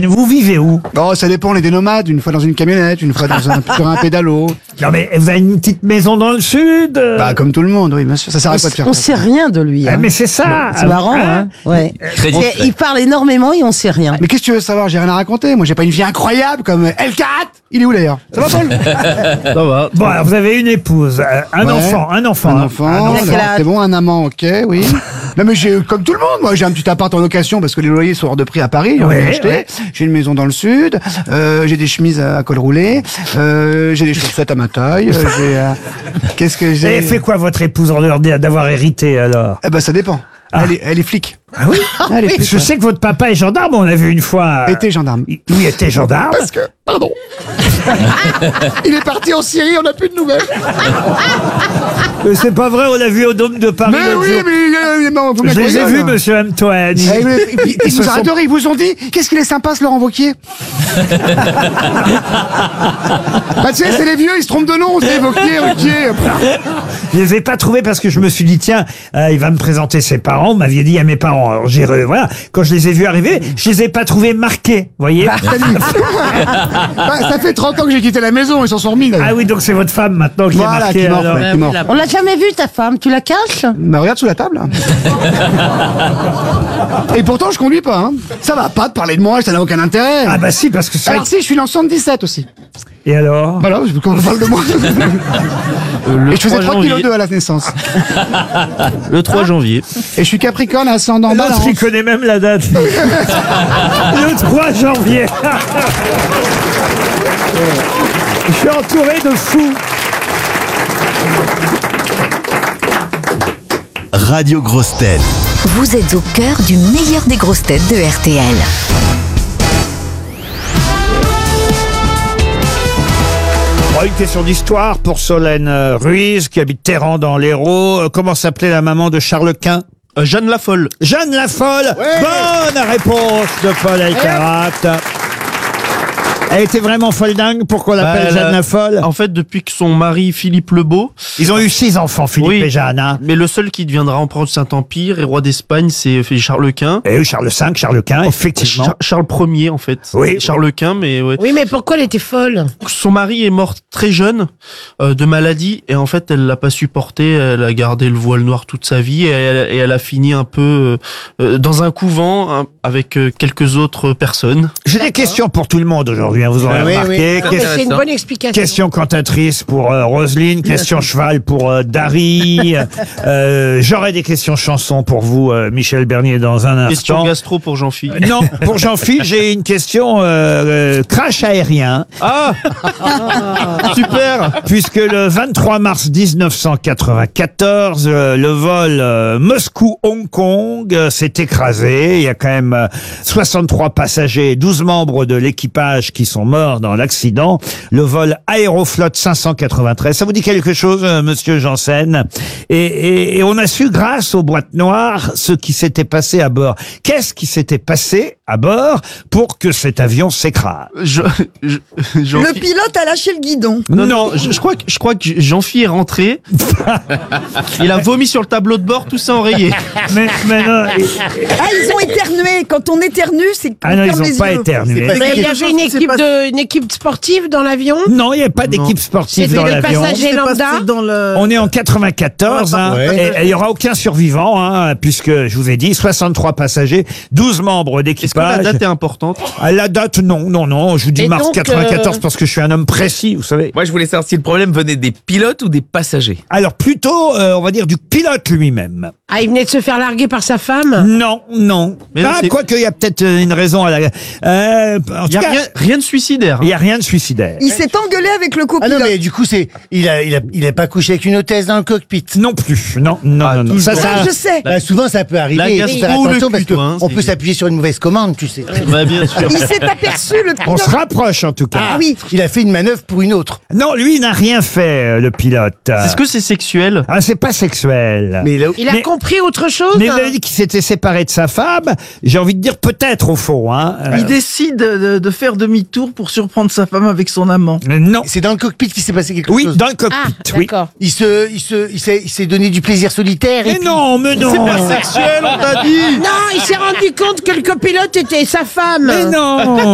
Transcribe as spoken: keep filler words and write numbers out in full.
Solène, vous vivez où? Oh, ça dépend, on est des nomades, une fois dans une camionnette, une fois dans un, sur un pédalo. Non mais vous avez une petite maison dans le sud euh Bah, comme tout le monde, oui, bien sûr, ça s'arrête pas de faire On ça. sait rien de lui. Ah, Hein. mais c'est ça. C'est marrant, hein, ouais. Très Et discret. il parle énormément et on sait rien. Mais qu'est-ce que tu veux savoir? J'ai rien à raconter. Moi, j'ai pas une vie incroyable comme L quatre. Il est où d'ailleurs? Ça va, Paul? Ça va. Bon, alors vous avez une épouse, euh, un Ouais. enfant, un enfant. Un hein. enfant, Un Il a quel d'accord, âge? c'est bon, un amant, ok, oui. Non mais j'ai, comme tout le monde, moi j'ai un petit appart en location parce que les loyers sont hors de prix à Paris, on Ouais, vient acheter. ouais. J'ai une maison dans le sud, euh, j'ai des chemises à, à col roulé, euh, j'ai des chaussettes à ma taille, euh, j'ai... euh, Qu'est-ce que Et j'ai? elle fait quoi votre épouse en leur dire d'avoir hérité alors? Eh ben ça dépend. Elle, est, elle est flic. Ah oui, Elle est flic, Je ouais. sais que votre papa est gendarme, on l'a vu une fois. euh, Était gendarme. Oui, était gendarme. Parce que, pardon. Il est parti en Syrie, on n'a plus de nouvelles. Mais c'est pas vrai, on l'a vu au Dôme de Paris. Mais l'autre oui, jour. mais euh, non, vous Je m'avez les ai rigolé, vus, là. monsieur Antoine. Eh, Ils- mais, ils, ils ils se vous sont- ont adoré, ils vous ont dit qu'est-ce qu'il est sympa ce Laurent Wauquiez. Bah tu sais, c'est les vieux, ils se trompent de nom, c'est Wauquiez, Ruquier. Je les ai pas trouvés parce que je me suis dit tiens, euh, il va me présenter ses parents. Vous m'aviez dit à mes parents. Alors j'ai re- voilà, quand je les ai vus arriver, je les ai pas trouvés marqués. Vous voyez? Bah, ça fait trente ans que j'ai quitté la maison, ils s'en sont remis d'ailleurs. Ah oui, donc c'est votre femme maintenant qui Voilà, est marquée. qui est morte, alors. ouais, qui est morte. On l'a jamais vu ta femme, tu la caches? Bah regarde sous la table. Et pourtant je conduis pas, hein. Ça va pas de parler de moi, ça n'a aucun intérêt. Ah bah si, parce que c'est vrai Alors si, je suis dans le soixante-dix-sept aussi. que- Et alors? Voilà, je quand on parle de moi. Le Et je faisais trois trois kilos janvier. deux à la naissance. Le trois janvier. Et je suis Capricorne, ascendant L'autre, balance. il connaît même la date. Le trois janvier. Je suis entouré de fous. Radio Grosses Têtes. Vous êtes au cœur du meilleur des grosses têtes de R T L. Bon, une question d'histoire pour Solène euh, Ruiz, qui habite Téhéran dans l'Hérault. Euh, Comment s'appelait la maman de Charles Quint? Euh, Jeanne la Folle. Jeanne la Folle. Bonne réponse de Paul Elkarat. Elle était vraiment folle dingue. Pourquoi on l'appelle Bah, elle Jeanne a- la Folle? En fait, depuis que son mari Philippe le Beau, Ils ont eu six enfants, Philippe Oui. et Jeanne. Hein. mais le seul qui deviendra empereur du Saint-Empire et roi d'Espagne, c'est Charles Quint. Et eu Charles cinq, Charles Quint, effectivement. Char- Charles Ier en fait. Oui. Charles Quint, mais ouais. Oui, mais pourquoi elle était folle? Son mari est mort très jeune euh, de maladie et en fait elle l'a pas supporté. Elle a gardé le voile noir toute sa vie et elle, et elle a fini un peu euh, dans un couvent hein, avec euh, quelques autres personnes. J'ai des questions pour tout le monde aujourd'hui, hein, vous aurez Oui, remarqué. Non, mais Ques- c'est une bonne explication. Question cantatrice pour euh, Roselyne, question cheval pour euh, Dari. Euh, J'aurai des questions chansons pour vous, euh, Michel Bernier, dans un Question instant. gastro pour Jean-Philippe. Non, pour Jean-Philippe, j'ai une question euh, euh, crash aérien, Ah super. puisque le vingt-trois mars mille neuf cent quatre-vingt-quatorze, euh, le vol euh, Moscou-Hong Kong euh, s'est écrasé. Il y a quand même euh, soixante-trois passagers et douze membres de l'équipage qui sont morts dans l'accident. Le vol Aéroflot cinq cent quatre-vingt-treize. Ça vous dit quelque chose, euh, monsieur Janssen? Et, et, et on a su, grâce aux boîtes noires, ce qui s'était passé à bord. Qu'est-ce qui s'était passé à bord pour que cet avion s'écrase? Je, je, Jean- Le pilote a lâché le guidon. Non, non, je, je crois que je crois que Jean-Philippe est rentré. Il a vomi sur le tableau de bord, tout ça enrayé. Mais, mais non, et- Ah, ils ont éternué. Quand on éternue, c'est qu'on ah non, ferme ils les n'ont pas yeux. éternué. Mais il y avait une équipe, pas- de, une équipe sportive dans l'avion? Non, il n'y a pas d'équipe sportive C'était dans des l'avion. passagers C'est lambda? passé dans le... On est en quatre-vingt-quatorze, hein, Ouais. et et il n'y aura aucun survivant, hein, puisque je vous ai dit soixante-trois passagers, douze membres Est-ce que la d'équipage. date est importante? À la date, non, non, non. Je vous dis Et mars donc, quatre-vingt-quatorze euh, parce que je suis un homme précis, vous savez. Moi, je voulais savoir si le problème venait des pilotes ou des passagers. Alors plutôt, euh, on va dire du pilote lui-même. Ah, il venait de se faire larguer par sa femme? Non, non. Mais non, ah, c'est- quoique il y a peut-être euh, une raison à la. Euh, en Il tout y a cas, rien, rien de suicidaire. il y a rien de suicidaire. Il s'est engueulé avec le Ah copilote. non, mais du coup, c'est, il a, il a, il a pas couché avec une hôtesse dans le cockpit. Non plus. Non, non, Ah, non, non. tout- Ça, ça. Ah, je sais. Bah, souvent, ça peut arriver. La Il faut gastro faire ou le attention cul, parce toi, hein, qu'on c'est- peut s'appuyer sur une mauvaise commande, tu sais. Bah, bien sûr. Il s'est aperçu, le On pilote. se rapproche en tout cas. Ah oui. Il a fait une manœuvre pour une autre. Non, lui, il n'a rien fait, euh, le pilote. Est-ce que c'est sexuel? Ah, c'est pas sexuel. Mais là, Il a Mais- compris autre chose? Mais vous avez dit qu'il s'était séparé de sa femme. J'ai envie de dire peut-être au fond. Hein. Euh, Il décide de, de faire demi-tour pour surprendre sa femme avec son amant. euh, non. c'est dans le cockpit qu'il s'est passé quelque Oui, chose. dans le cockpit. Ah, oui. d'accord. Il se, il se, il s'est, il s'est donné du plaisir solitaire. et Mais puis- non, mais non. C'est pas sexuel, on t'a dit! Non, il s'est rendu compte que le copilote était sa femme. Mais non.